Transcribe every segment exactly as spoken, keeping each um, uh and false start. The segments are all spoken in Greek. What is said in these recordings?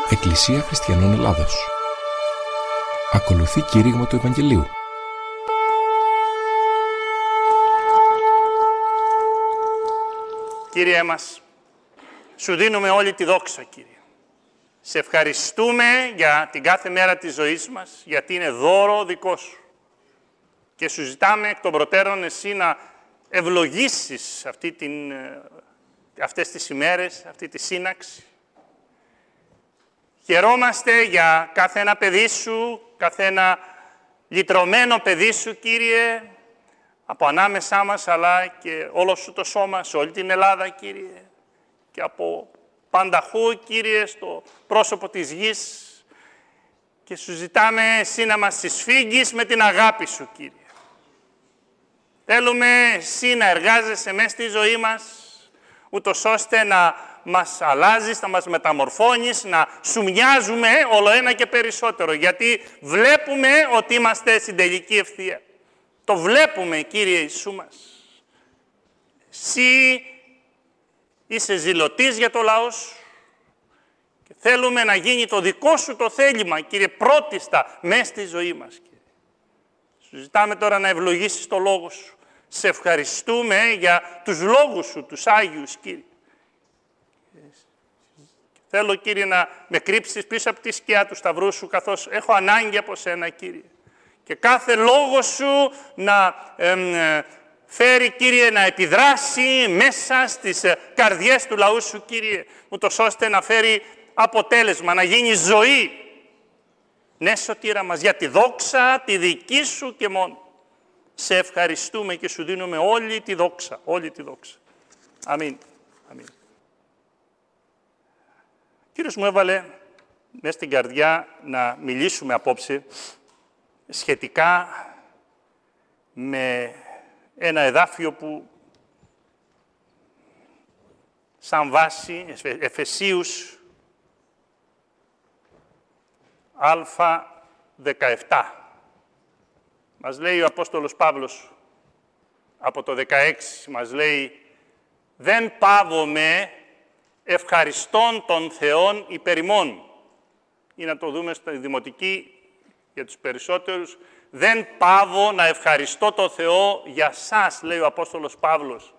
Εκκλησία Χριστιανών Ελλάδος. Ακολουθεί κήρυγμα του Ευαγγελίου. Κύριε μας, σου δίνουμε όλη τη δόξα, Κύριε. Σε ευχαριστούμε για την κάθε μέρα της ζωής μας, γιατί είναι δώρο δικό σου. Και σου ζητάμε εκ των προτέρων εσύ να ευλογήσεις αυτή την, αυτές τις ημέρες, αυτή τη σύναξη. Χαιρόμαστε για κάθε ένα παιδί σου, κάθε ένα λυτρωμένο παιδί σου, Κύριε, από ανάμεσά μας, αλλά και όλο σου το σώμα, σε όλη την Ελλάδα, Κύριε, και από πανταχού, Κύριε, στο πρόσωπο της γης. Και σου ζητάμε εσύ να μας συσφίγγεις με την αγάπη σου, Κύριε. Θέλουμε εσύ να εργάζεσαι μέσα στη ζωή μας, ούτως ώστε να μας αλλάζεις, να μας μεταμορφώνεις, να σου μοιάζουμε όλο ένα και περισσότερο. Γιατί βλέπουμε ότι είμαστε στην τελική ευθεία. Το βλέπουμε, Κύριε Ιησού μας. Εσύ είσαι ζηλωτής για το λαό σου και θέλουμε να γίνει το δικό σου το θέλημα, Κύριε, πρώτιστα μέσα στη ζωή μας, Κύριε. Σου ζητάμε τώρα να ευλογήσεις το λόγο σου. Σε ευχαριστούμε για τους λόγους σου, τους Άγιους, Κύριε. Θέλω, Κύριε, να με κρύψεις πίσω από τη σκιά του σταυρού σου, καθώς έχω ανάγκη από σένα, Κύριε. Και κάθε λόγο σου να εμ, φέρει, Κύριε, να επιδράσει μέσα στις καρδιές του λαού σου, Κύριε, ούτως ώστε να φέρει αποτέλεσμα, να γίνει ζωή. Ναι, Σωτήρα μας, για τη δόξα, τη δική σου και μόνο. Σε ευχαριστούμε και σου δίνουμε όλη τη δόξα, όλη τη δόξα. Αμήν. Αμήν. Ο Κύριος μου έβαλε μέσα στην καρδιά να μιλήσουμε απόψε σχετικά με ένα εδάφιο που σαν βάση, Εφεσίους Α δεκαεπτά. Μας λέει ο Απόστολος Παύλος από το δεκαέξι, μας λέει «Δεν παύομαι ευχαριστών των Θεών υπέρ ημών». Ή να το δούμε στη Δημοτική για τους περισσότερους. «Δεν παύω να ευχαριστώ το Θεό για σας», λέει ο Απόστολος Παύλος.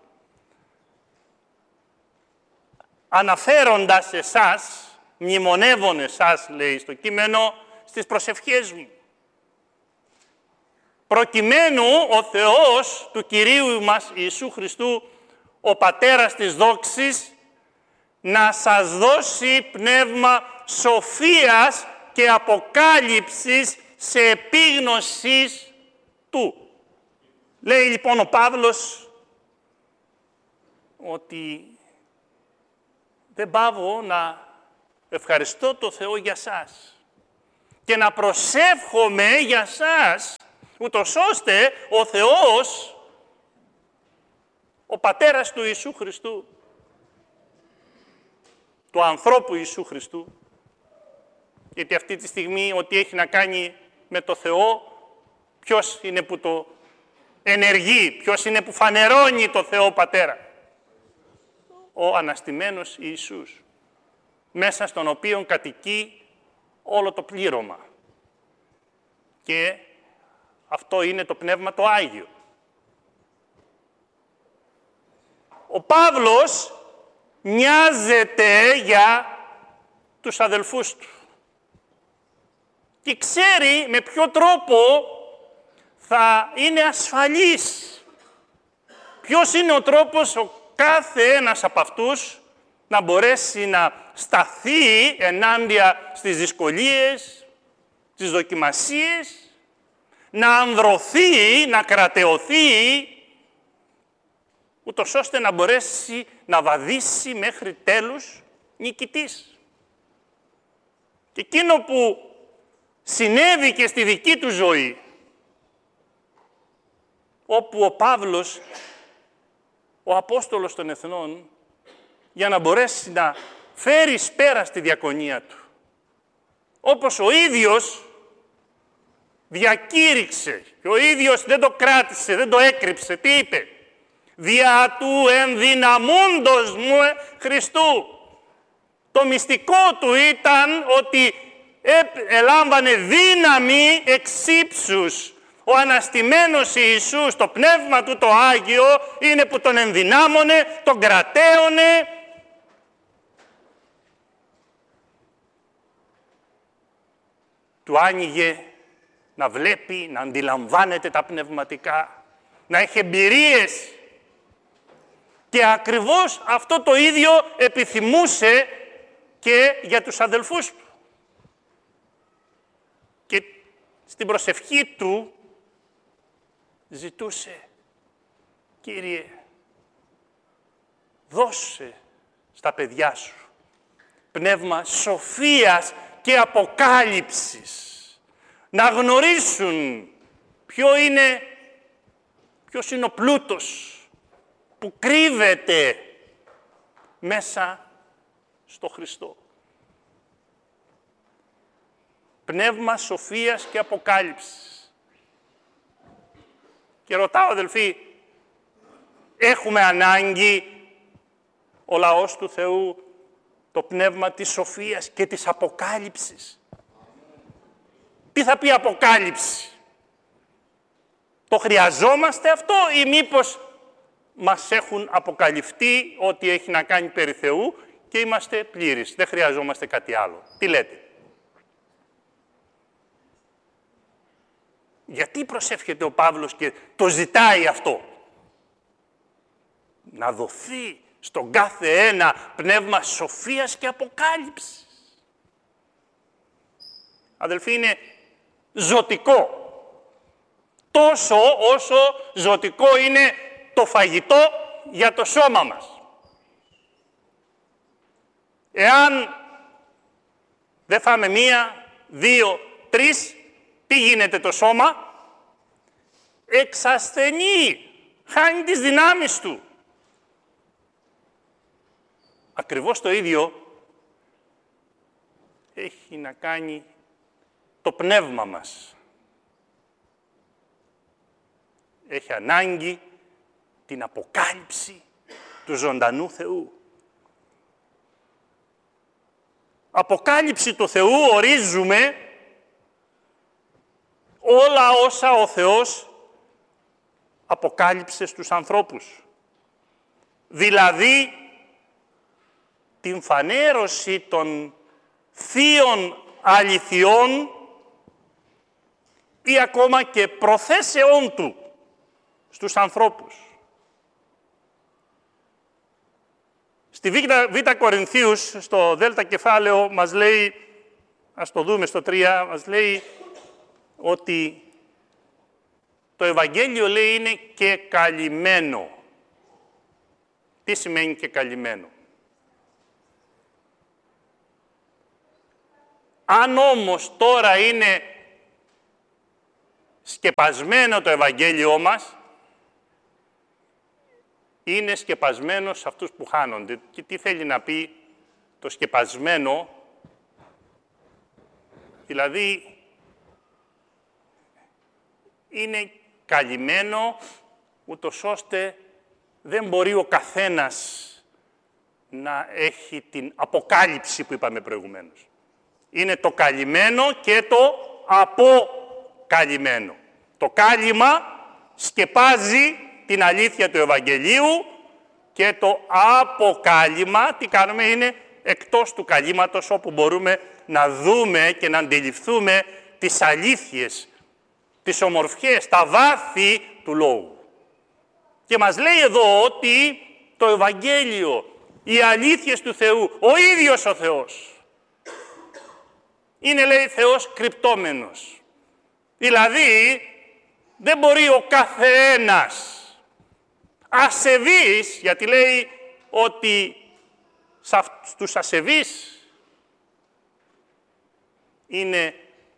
Αναφέροντας εσάς, μνημονεύων εσάς, λέει στο κείμενο, στις προσευχές μου. Προκειμένου ο Θεός του Κυρίου μας Ιησού Χριστού, ο Πατέρας της δόξης, να σας δώσει πνεύμα σοφίας και αποκάλυψης σε επίγνωσης Του. Λέει λοιπόν ο Παύλος ότι δεν παύω να ευχαριστώ το Θεό για σας και να προσεύχομαι για σας, ούτως ώστε ο Θεός, ο Πατέρας του Ιησού Χριστού, του ανθρώπου Ιησού Χριστού, γιατί αυτή τη στιγμή ό,τι έχει να κάνει με το Θεό, ποιος είναι που το ενεργεί, ποιος είναι που φανερώνει το Θεό Πατέρα? Ο αναστημένος Ιησούς, μέσα στον οποίον κατοικεί όλο το πλήρωμα. Και αυτό είναι το Πνεύμα το Άγιο. Ο Παύλος νοιάζεται για τους αδελφούς του και ξέρει με ποιο τρόπο θα είναι ασφαλής. Ποιος είναι ο τρόπος ο κάθε ένας από αυτούς να μπορέσει να σταθεί ενάντια στις δυσκολίες, τις δοκιμασίες, να ανδρωθεί, να κρατεωθεί, ούτως ώστε να μπορέσει να βαδίσει μέχρι τέλους νικητής. Και εκείνο που συνέβη και στη δική του ζωή, όπου ο Παύλος, ο Απόστολος των Εθνών, για να μπορέσει να φέρει εις πέρα στη διακονία του, όπως ο ίδιος διακήρυξε και ο ίδιος δεν το κράτησε, δεν το έκρυψε, τι είπε? «Δια του ενδυναμούντος μου Χριστού». Το μυστικό του ήταν ότι ελάμβανε δύναμη εξ ύψους. Ο αναστημένος Ιησούς, το πνεύμα του το Άγιο, είναι που τον ενδυνάμωνε, τον κρατέωνε. Του άνοιγε να βλέπει, να αντιλαμβάνεται τα πνευματικά, να έχει εμπειρίες. Και ακριβώς αυτό το ίδιο επιθυμούσε και για τους αδελφούς του. Και στην προσευχή του ζητούσε, Κύριε, δώσε στα παιδιά σου πνεύμα σοφίας και αποκάλυψης, να γνωρίσουν ποιο είναι, ποιος είναι ο πλούτος που κρύβεται μέσα στο Χριστό. Πνεύμα σοφίας και αποκάλυψης. Και ρωτάω, αδελφοί, έχουμε ανάγκη ο λαός του Θεού το πνεύμα της σοφίας και της αποκάλυψης? Τι θα πει αποκάλυψη? Το χρειαζόμαστε αυτό ή μήπως μας έχουν αποκαλυφθεί ό,τι έχει να κάνει περί Θεού και είμαστε πλήρεις, δεν χρειαζόμαστε κάτι άλλο? Τι λέτε? Γιατί προσεύχεται ο Παύλος και το ζητάει αυτό? Να δοθεί στον κάθε ένα πνεύμα σοφίας και αποκάλυψης. Αδελφοί, είναι ζωτικό. Τόσο όσο ζωτικό είναι το φαγητό για το σώμα μας. Εάν δεν φάμε μία, δύο, τρεις, τι γίνεται το σώμα? Εξασθενεί, χάνει τις δυνάμεις του. Ακριβώς το ίδιο έχει να κάνει το πνεύμα μας. Έχει ανάγκη την αποκάλυψη του ζωντανού Θεού. Αποκάλυψη του Θεού ορίζουμε όλα όσα ο Θεός αποκάλυψε στους ανθρώπους. Δηλαδή, την φανέρωση των θείων αληθιών ή ακόμα και προθέσεών Του στους ανθρώπους. Στη Β' Κορινθίους, στο Δέλτα κεφάλαιο, μας λέει, ας το δούμε στο τρία, μας λέει ότι το Ευαγγέλιο, λέει, είναι και καλυμμένο. Τι σημαίνει και καλυμμένο? Αν όμως τώρα είναι σκεπασμένο το Ευαγγέλιό μας, είναι σκεπασμένο σε αυτούς που χάνονται. Και τι θέλει να πει το σκεπασμένο? Δηλαδή, είναι καλυμμένο ούτως ώστε δεν μπορεί ο καθένας να έχει την αποκάλυψη που είπαμε προηγουμένως. Είναι το καλυμμένο και το αποκαλυμμένο. Το κάλυμα σκεπάζει την αλήθεια του Ευαγγελίου και το αποκάλυμα, τι κάνουμε, είναι εκτός του καλύματος, όπου μπορούμε να δούμε και να αντιληφθούμε τις αλήθειες, τις ομορφιές, τα βάθη του Λόγου. Και μας λέει εδώ ότι το Ευαγγέλιο, οι αλήθειες του Θεού, ο ίδιος ο Θεός, είναι, λέει, Θεός κρυπτόμενος. Δηλαδή, δεν μπορεί ο καθένας ασεβής, γιατί λέει ότι στους ασεβείς είναι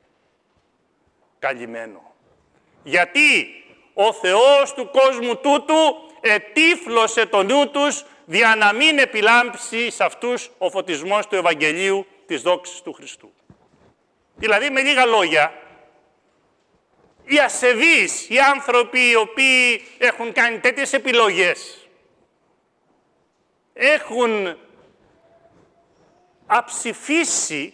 καλυμμένο. Γιατί ο Θεός του κόσμου τούτου ετύφλωσε το νου τους δια να μην επιλάμψει σε αυτούς ο φωτισμός του Ευαγγελίου της δόξης του Χριστού. Δηλαδή, με λίγα λόγια, οι ασεβείς, οι άνθρωποι οι οποίοι έχουν κάνει τέτοιες επιλογές, έχουν αψηφίσει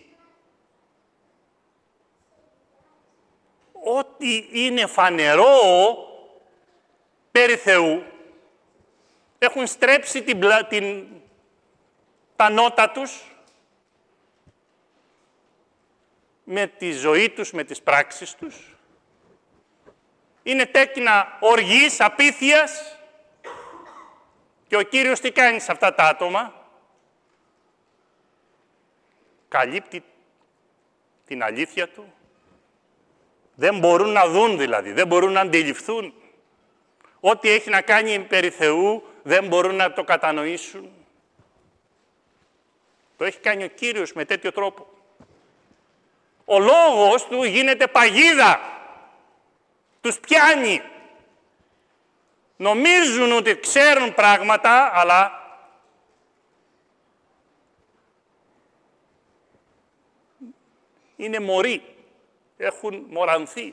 ότι είναι φανερό περί Θεού, έχουν στρέψει την, την, τα νότα τους με τη ζωή τους, με τις πράξεις τους. Είναι τέκνα οργής, απίθειας. Και ο Κύριος τι κάνει σε αυτά τα άτομα? Καλύπτει την αλήθεια του. Δεν μπορούν να δουν δηλαδή, δεν μπορούν να αντιληφθούν. Ό,τι έχει να κάνει περί Θεού δεν μπορούν να το κατανοήσουν. Το έχει κάνει ο Κύριος με τέτοιο τρόπο. Ο λόγος του γίνεται παγίδα. Τους πιάνει. Νομίζουν ότι ξέρουν πράγματα, αλλά είναι μωροί. Έχουν μωρανθεί.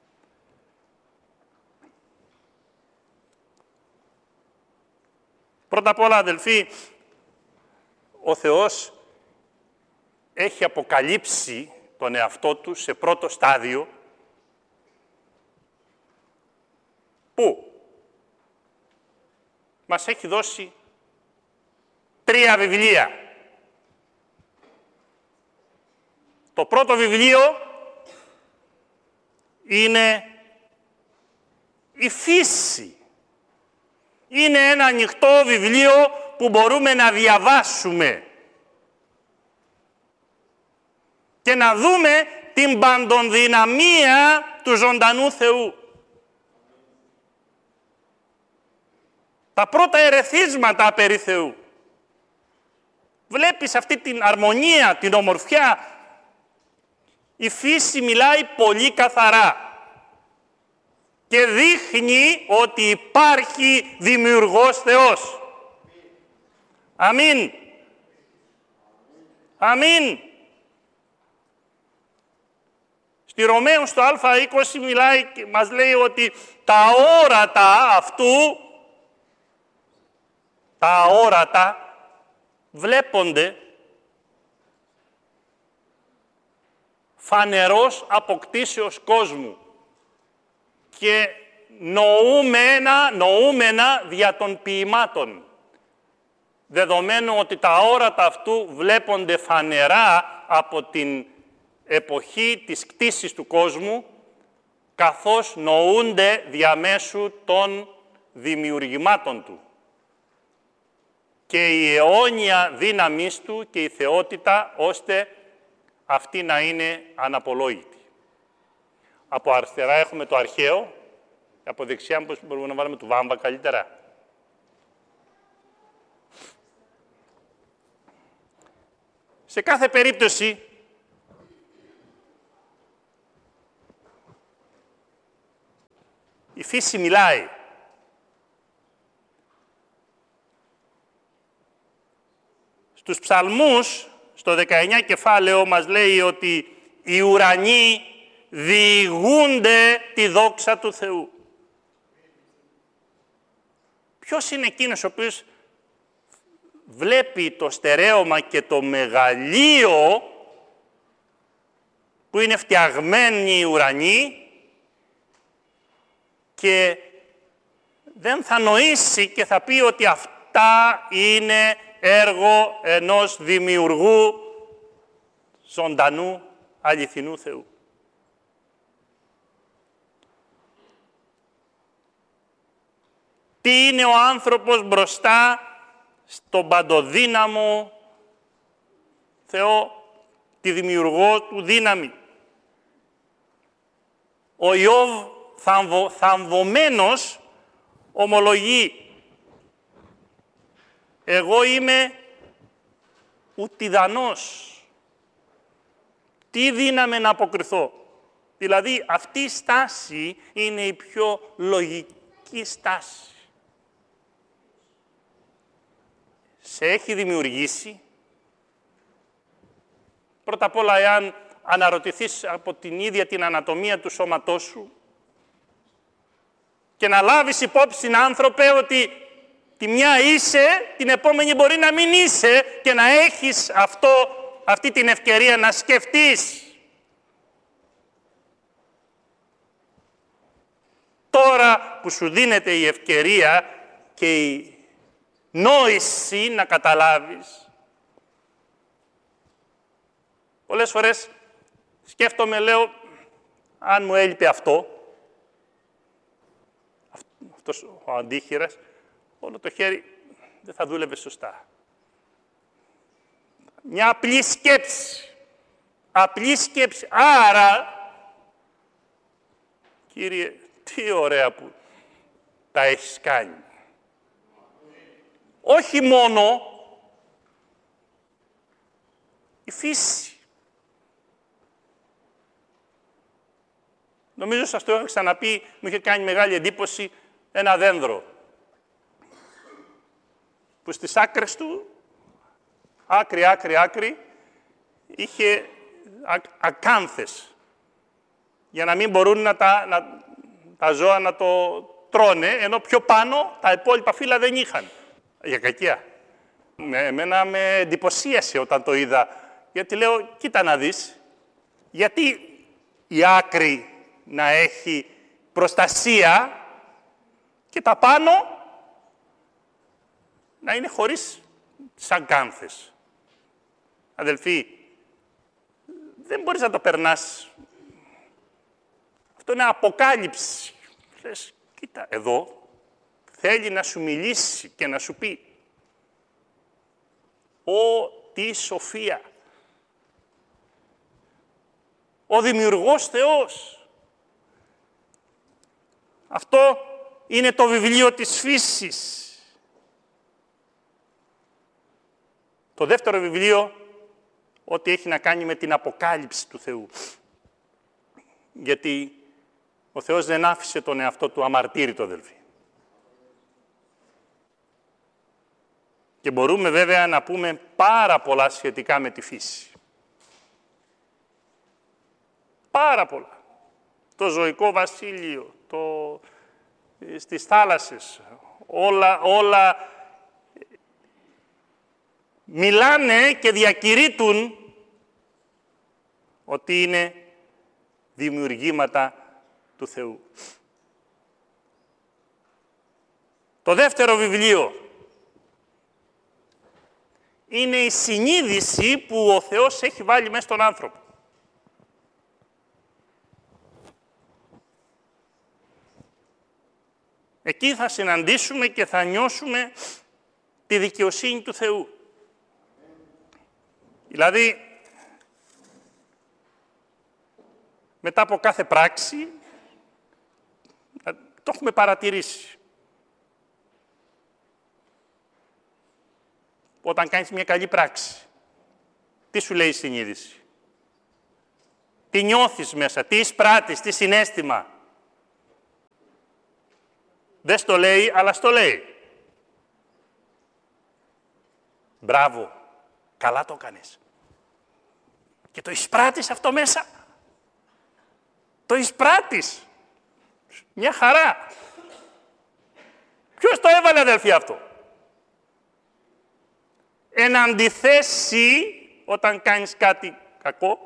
Πρώτα απ' όλα, αδελφοί, ο Θεός έχει αποκαλύψει τον εαυτό του σε πρώτο στάδιο. Πού? Μας έχει δώσει τρία βιβλία. Το πρώτο βιβλίο είναι η φύση. Είναι ένα ανοιχτό βιβλίο που μπορούμε να διαβάσουμε και να δούμε την παντοδυναμία του ζωντανού Θεού. Τα πρώτα ερεθίσματα περί Θεού. Βλέπεις αυτή την αρμονία, την ομορφιά. Η φύση μιλάει πολύ καθαρά και δείχνει ότι υπάρχει δημιουργός Θεός. Αμήν. Αμήν. Στη Ρωμαίους στο Α είκοσι μιλάει και μας λέει ότι τα όρατα αυτού, τα αόρατα βλέπονται φανερός αποκτήσεως κόσμου και νοούμενα, νοούμενα δια των ποιημάτων. Δεδομένου ότι τα αόρατα αυτού βλέπονται φανερά από την εποχή της κτήσης του κόσμου, καθώς νοούνται διαμέσου των δημιουργημάτων του. Και η αιώνια δύναμής του και η θεότητα, ώστε αυτή να είναι αναπολόγητη. Από αριστερά έχουμε το αρχαίο, από δεξιά πώς μπορούμε να βάλουμε το βάμβα καλύτερα. Σε κάθε περίπτωση, η φύση μιλάει. Στους ψαλμούς, στο δεκαεννιά κεφάλαιο, μας λέει ότι οι ουρανοί διηγούνται τη δόξα του Θεού. Ποιος είναι εκείνος ο οποίος βλέπει το στερέωμα και το μεγαλείο που είναι φτιαγμένοι οι ουρανοί και δεν θα νοήσει και θα πει ότι αυτά είναι έργο ενός δημιουργού ζωντανού αληθινού Θεού. Τι είναι ο άνθρωπος μπροστά στον παντοδύναμο Θεό, τη δημιουργό του δύναμη. Ο Ιώβ θαμβο, θαμβωμένος ομολογεί: εγώ είμαι ουτιδανός. Τι δύναμη να αποκριθώ. Δηλαδή αυτή η στάση είναι η πιο λογική στάση. Σε έχει δημιουργήσει. Πρώτα απ' όλα, εάν αναρωτηθείς από την ίδια την ανατομία του σώματός σου και να λάβεις υπόψη, άνθρωπε, ότι τη μια είσαι, την επόμενη μπορεί να μην είσαι και να έχεις αυτό αυτή την ευκαιρία να σκεφτείς. Τώρα που σου δίνεται η ευκαιρία και η νόηση να καταλάβεις. Πολλές φορές σκέφτομαι, λέω, αν μου έλειπε αυτό, αυτός ο αντίχειρας, όλο το χέρι δεν θα δούλευε σωστά. Μια απλή σκέψη. Απλή σκέψη. Άρα, Κύριε, τι ωραία που τα έχεις κάνει. Όχι μόνο η φύση. Νομίζω σας το έχω ξαναπεί, μου είχε κάνει μεγάλη εντύπωση ένα δένδρο που στις άκρες του, άκρη, άκρη, άκρη, είχε ακάνθες για να μην μπορούν να τα, να, τα ζώα να το τρώνε, ενώ πιο πάνω τα υπόλοιπα φύλλα δεν είχαν. Για κακία. Με, εμένα με εντυπωσίασε όταν το είδα, γιατί λέω, κοίτα να δεις, γιατί η άκρη να έχει προστασία και τα πάνω να είναι χωρίς σαν κάνθες. Αδελφοί, δεν μπορείς να το περνάς. Αυτό είναι αποκάλυψη. Λες, κοίτα, εδώ θέλει να σου μιλήσει και να σου πει «Ω, τι σοφία! Ο Δημιουργός Θεός!» Αυτό είναι το βιβλίο της φύσης. Το δεύτερο βιβλίο, ό,τι έχει να κάνει με την αποκάλυψη του Θεού. Γιατί ο Θεός δεν άφησε τον εαυτό του αμαρτύρητο, αδελφοί. Και μπορούμε βέβαια να πούμε πάρα πολλά σχετικά με τη φύση. Πάρα πολλά. Το ζωικό βασίλειο, το... στις θάλασσες, όλα, όλα μιλάνε και διακηρύττουν ότι είναι δημιουργήματα του Θεού. Το δεύτερο βιβλίο είναι η συνείδηση που ο Θεός έχει βάλει μέσα στον άνθρωπο. Εκεί θα συναντήσουμε και θα νιώσουμε τη δικαιοσύνη του Θεού. Δηλαδή, μετά από κάθε πράξη, το έχουμε παρατηρήσει. Όταν κάνεις μια καλή πράξη, τι σου λέει η συνείδηση? Τι νιώθεις μέσα, τι εισπράττεις, τι συναίσθημα? Δεν στο λέει, αλλά στο λέει. Μπράβο, καλά το έκανες. Και το εισπράττεις αυτό μέσα. Το εισπράττεις. Μια χαρά. Ποιος το έβαλε, αδελφοί, αυτό? Εν αντιθέσει, όταν κάνεις κάτι κακό,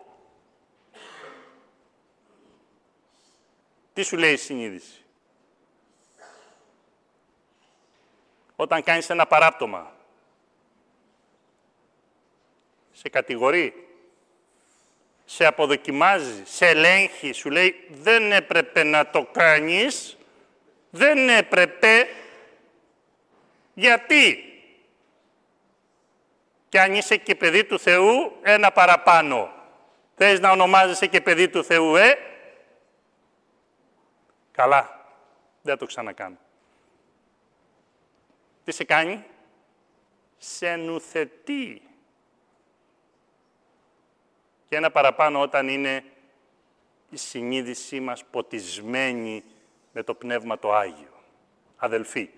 τι σου λέει η συνείδηση? Όταν κάνεις ένα παράπτωμα, σε κατηγορεί, σε αποδοκιμάζει, σε ελέγχει, σου λέει δεν έπρεπε να το κάνεις, δεν έπρεπε, γιατί? Και αν είσαι και παιδί του Θεού, ένα παραπάνω. Θες να ονομάζεσαι και παιδί του Θεού, ε? Καλά, δεν το ξανακάνω. Τι σε κάνει? Σε νουθετεί. Και ένα παραπάνω όταν είναι η συνείδησή μας ποτισμένη με το Πνεύμα το Άγιο. Αδελφοί,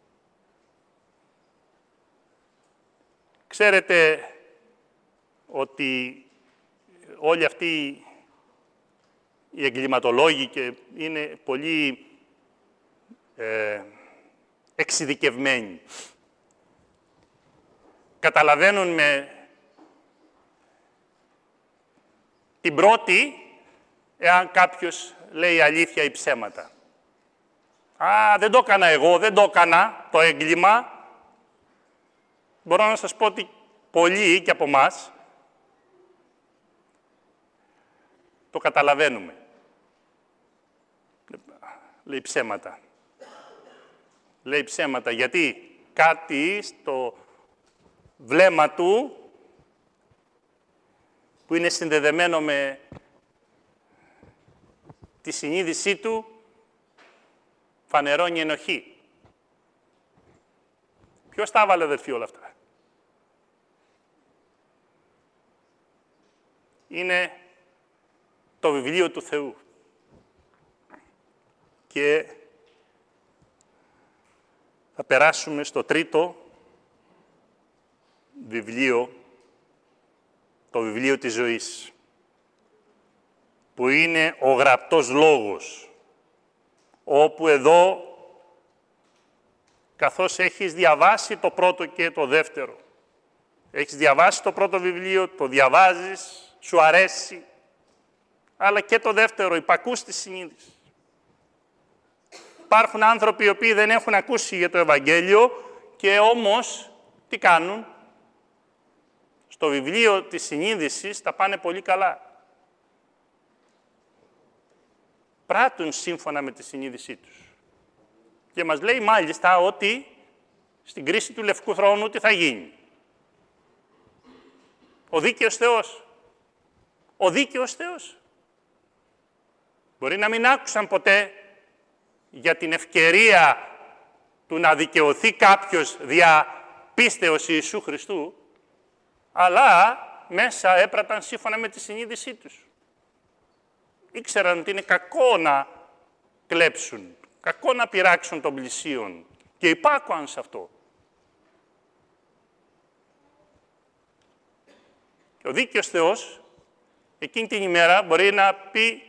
ξέρετε ότι όλοι αυτοί οι εγκληματολόγοι και είναι πολύ ε, εξειδικευμένοι. Καταλαβαίνουν με Την πρώτη, εάν κάποιος λέει αλήθεια ή ψέματα. Α, δεν το έκανα εγώ, δεν το έκανα το έγκλημα. Μπορώ να σας πω ότι πολλοί και από εμάς το καταλαβαίνουμε. Λέει ψέματα. Λέει ψέματα γιατί κάτι στο βλέμμα του που είναι συνδεδεμένο με τη συνείδησή του φανερώνει ενοχή. Ποιος τα έβαλε, αδερφοί, όλα αυτά? Είναι το βιβλίο του Θεού. Και θα περάσουμε στο τρίτο βιβλίο, το βιβλίο της ζωής, που είναι ο γραπτός λόγος, όπου εδώ, καθώς έχεις διαβάσει το πρώτο και το δεύτερο, έχεις διαβάσει το πρώτο βιβλίο, το διαβάζεις, σου αρέσει, αλλά και το δεύτερο, υπακούς τη συνείδηση. Υπάρχουν άνθρωποι οι οποίοι δεν έχουν ακούσει για το Ευαγγέλιο και όμως τι κάνουν? Στο βιβλίο της συνείδησης τα πάνε πολύ καλά. Πράττουν σύμφωνα με τη συνείδησή τους. Και μας λέει μάλιστα ότι στην κρίση του Λευκού Θρόνου τι θα γίνει? Ο δίκαιος Θεός. Ο δίκαιος Θεός. Μπορεί να μην άκουσαν ποτέ για την ευκαιρία του να δικαιωθεί κάποιος δια πίστεως Ιησού Χριστού, αλλά μέσα έπραταν σύμφωνα με τη συνείδησή τους. Ήξεραν ότι είναι κακό να κλέψουν, κακό να πειράξουν των πλησίων και υπάκουαν σε αυτό. Και ο δίκαιος Θεός εκείνη την ημέρα μπορεί να πει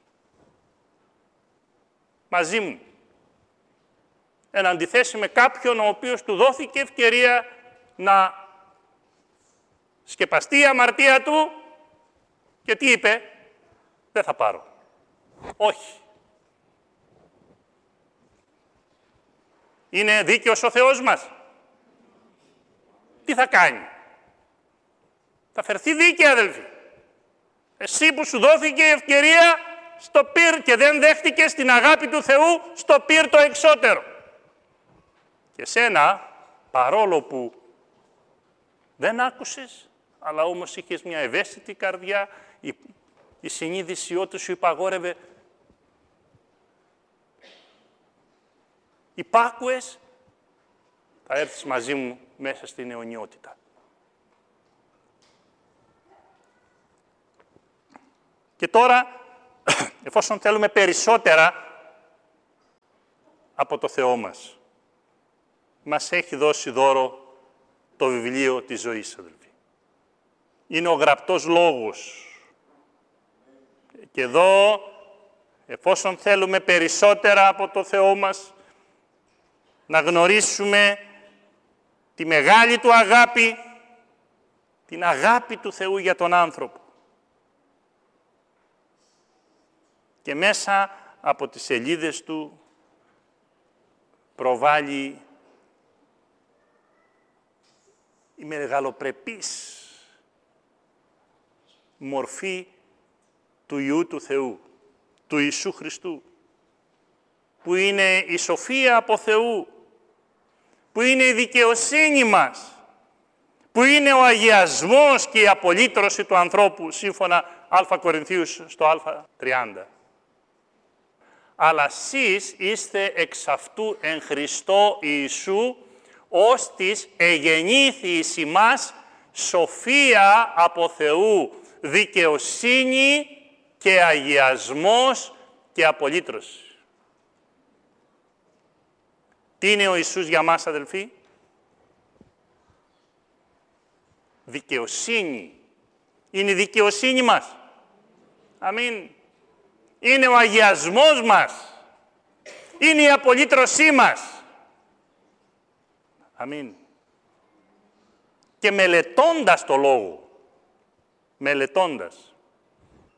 μαζί μου, εν αντιθέσει με κάποιον ο οποίος του δόθηκε ευκαιρία να σκεπαστεί η αμαρτία του και τι είπε? Δεν θα πάρω. Όχι. Είναι δίκαιος ο Θεός μας? Τι θα κάνει? Θα φερθεί δίκαια, αδελφοί. Εσύ που σου δόθηκε η ευκαιρία στο πυρ και δεν δέχτηκες την αγάπη του Θεού στο πυρ το εξώτερο. Και σένα, παρόλο που δεν άκουσες, αλλά όμως είχες μια ευαίσθητη καρδιά, η, η συνείδησή του σου υπαγόρευε, υπάκουες, θα έρθεις μαζί μου μέσα στην αιωνιότητα. Και τώρα, εφόσον θέλουμε περισσότερα από το Θεό μας, μας έχει δώσει δώρο το βιβλίο της ζωής, αδελφοί. Είναι ο γραπτός λόγος. Και εδώ, εφόσον θέλουμε περισσότερα από το Θεό μας, να γνωρίσουμε τη μεγάλη του αγάπη, την αγάπη του Θεού για τον άνθρωπο. Και μέσα από τις σελίδες του προβάλλει η μεγαλοπρεπής μορφή του Υιού του Θεού, του Ιησού Χριστού, που είναι η σοφία από Θεού, που είναι η δικαιοσύνη μας, που είναι ο αγιασμός και η απολύτρωση του ανθρώπου, σύμφωνα Α Κορινθίους στο Α τριάντα. Αλλά εσείς είστε εξ αυτού εν Χριστώ Ιησού, ως της εγεννήθη εις ημάς σοφία από Θεού, δικαιοσύνη και αγιασμός και απολύτρωση. Τι είναι ο Ιησούς για μας, αδελφοί? Δικαιοσύνη. Είναι η δικαιοσύνη μας. Αμήν. Είναι ο αγιασμός μας. Είναι η απολύτρωσή μας. Αμήν. Και μελετώντας το Λόγο, μελετώντας,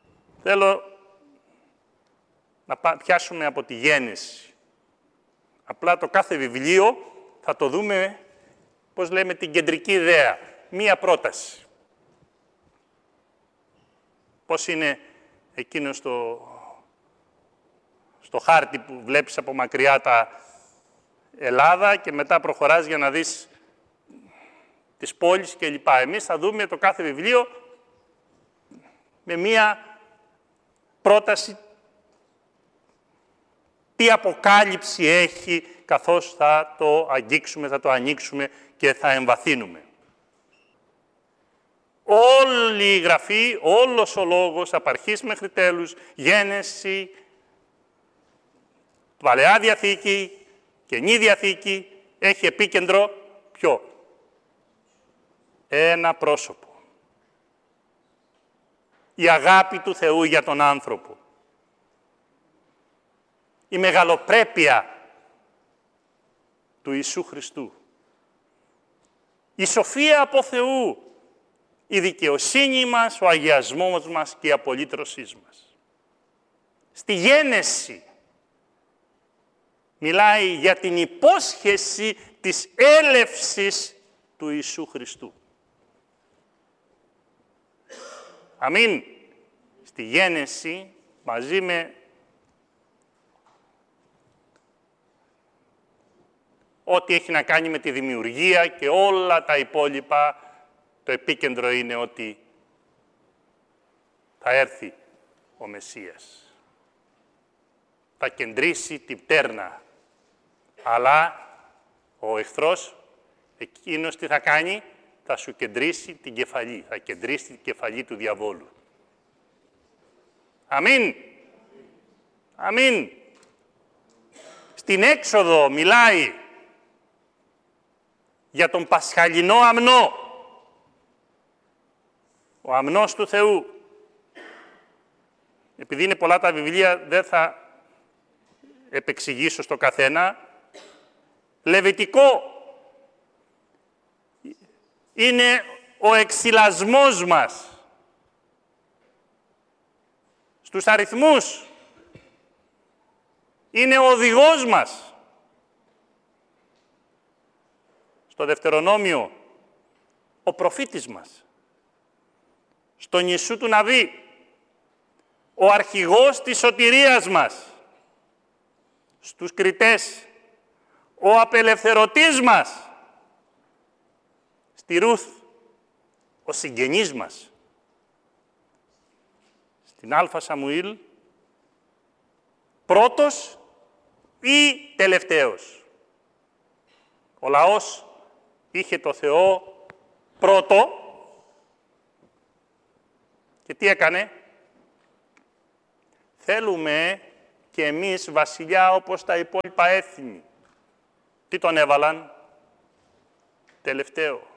Θέλω να πιάσουμε από τη γέννηση. Απλά το κάθε βιβλίο θα το δούμε, πώς λέμε, την κεντρική ιδέα. Μία πρόταση. Πώς είναι εκείνο στο, στο χάρτη που βλέπεις από μακριά τα Ελλάδα και μετά προχωράς για να δεις τις πόλεις κλπ. Εμείς θα δούμε το κάθε βιβλίο με μία πρόταση τι αποκάλυψη έχει καθώς θα το αγγίξουμε, θα το ανοίξουμε και θα εμβαθύνουμε. Όλη η Γραφή, όλος ο λόγος, από αρχής μέχρι τέλους, Γένεση, Παλαιά Διαθήκη, Καινή Διαθήκη, έχει επίκεντρο ποιο? Ένα πρόσωπο. Η αγάπη του Θεού για τον άνθρωπο. Η μεγαλοπρέπεια του Ιησού Χριστού. Η σοφία από Θεού. Η δικαιοσύνη μας, ο αγιασμός μας και η απολύτρωσή μας. Στη Γένεση μιλάει για την υπόσχεση της έλευσης του Ιησού Χριστού. Αμήν. Στη Γένεση, μαζί με ό,τι έχει να κάνει με τη δημιουργία και όλα τα υπόλοιπα, το επίκεντρο είναι ότι θα έρθει ο Μεσσίας. Θα κεντρήσει την πτέρνα. Αλλά ο εχθρός, εκείνος τι θα κάνει? Θα σου κεντρήσει την κεφαλή. Θα κεντρήσει την κεφαλή του διαβόλου. Αμήν. Αμήν. Στην Έξοδο μιλάει για τον πασχαλινό αμνό. Ο αμνός του Θεού. Επειδή είναι πολλά τα βιβλία, δεν θα επεξηγήσω στο καθένα. Λεβιτικό είναι ο εξυλασμός μας. Στους αριθμούς είναι ο οδηγός μας. Στο Δευτερονόμιο, ο προφήτης μας. Στον Ιησού του Ναβί, ο αρχηγός της σωτηρίας μας. Στους κριτές, ο απελευθερωτής μας. Στη Ρούθ, ο συγγενής μας. Στην Αλφα Σαμουήλ, πρώτος ή τελευταίος. Ο λαός είχε το Θεό πρώτο και τι έκανε? Θέλουμε και εμείς βασιλιά όπως τα υπόλοιπα έθνη. Τι τον έβαλαν? Τελευταίο.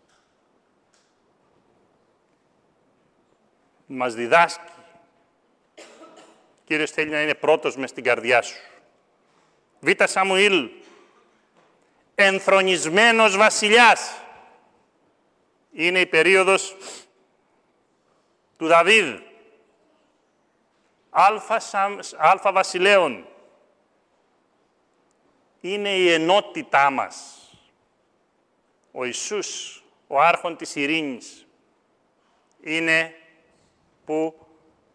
Μας διδάσκει. Κύριος θέλει να είναι πρώτος μες στην καρδιά σου. Β. Σαμουήλ, ενθρονισμένος βασιλιάς. Είναι η περίοδος του Δαβίδ. Αλφα, Σαμ, Αλφα βασιλέων. Είναι η ενότητά μας. Ο Ιησούς, ο άρχον της ειρήνης, είναι που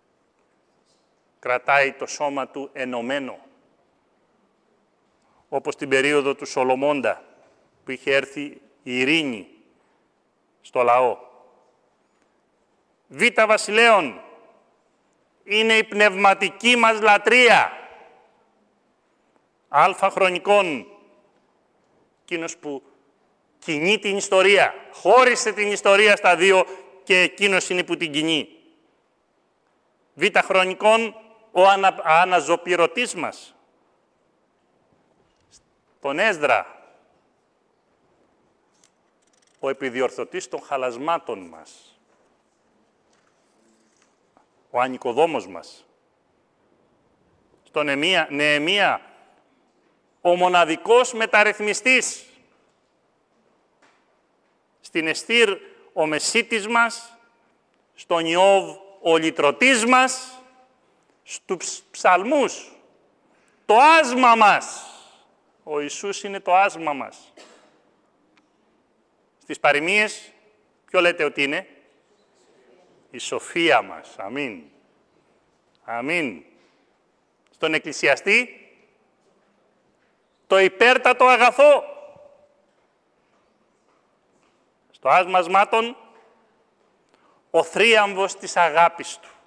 κρατάει το σώμα του ενωμένο. Όπως την περίοδο του Σολομώντα, που είχε έρθει η ειρήνη στο λαό. Β. βασιλέων, είναι η πνευματική μας λατρεία. Α. χρονικών, εκείνος που κινεί την ιστορία, χώρισε την ιστορία στα δύο και εκείνος είναι που την κινεί. Β. χρονικών, ο ανα, αναζωπηρωτής μας. Τον Έσδρα, ο επιδιορθωτής των χαλασμάτων μας. Ο ανοικοδόμος μας. Στον Νεεμία, Νεεμία, ο μοναδικός μεταρρυθμιστής. Στην Εστήρ, ο μεσίτης μας. Στον Ιώβ, ο λυτρωτής μας. στους ψαλμούς, το άσμα μας. Ο Ιησούς είναι το άσμα μας. Στις παροιμίες, ποιο λέτε ότι είναι? Η σοφία μας. Αμήν. Αμήν. Στον εκκλησιαστή, το υπέρτατο αγαθό. Στο άσμασμά των, ο θρίαμβος της αγάπης του.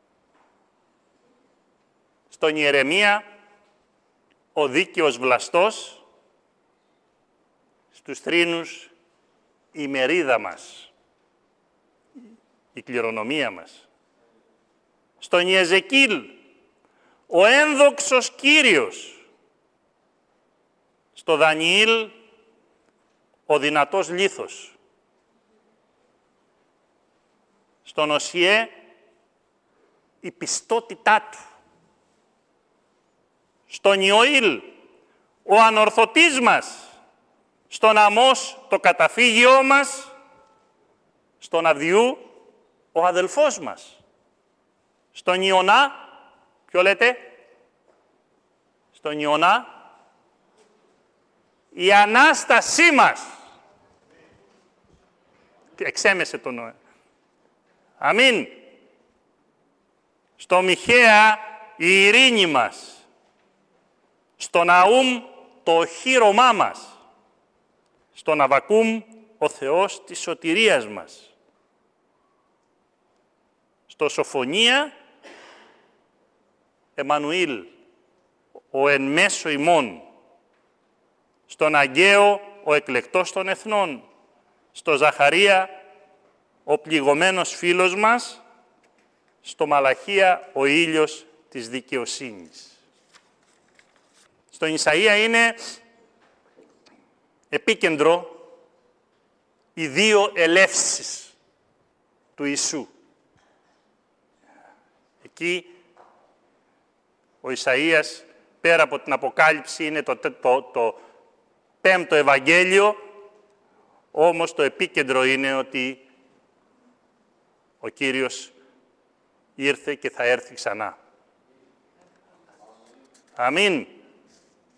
Στον Ιερεμία, ο δίκαιος βλαστός, στους θρήνους η μερίδα μας, η κληρονομία μας. Στον Ιεζεκίλ, ο ένδοξος Κύριος. Στο Δανιήλ, ο δυνατός λίθος. Στον Οσιέ, η πιστότητά του. Στον Ιωήλ, ο ανορθωτής μας. Στον Αμώς, το καταφύγιό μας. Στον Αβδιού, ο αδελφός μας. Στον Ιωνά, ποιο λέτε? Στον Ιωνά, η Ανάστασή μας. Εξέμεσε τον Νοέ. Αμήν. Στο Μιχαία, η ειρήνη μας. Στο Ναούμ, το οχήρωμά μας. Στον Αβακούμ, ο Θεός της σωτηρίας μας. Στο Σοφονία, Εμμανουήλ, ο εν μέσω ημών. Στον Αγκαίο, ο εκλεκτός των εθνών. Στο Ζαχαρία, ο πληγωμένος φίλος μας. Στο Μαλαχία, ο ήλιος της δικαιοσύνης. Στον Ισαΐα είναι επίκεντρο οι δύο ελεύσεις του Ιησού. Εκεί ο Ισαΐας, πέρα από την Αποκάλυψη, είναι το, το, το πέμπτο Ευαγγέλιο, όμως το επίκεντρο είναι ότι ο Κύριος ήρθε και θα έρθει ξανά. Αμήν.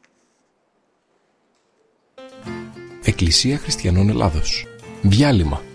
Εκκλησία Χριστιανών Ελλάδος. Διάλειμμα.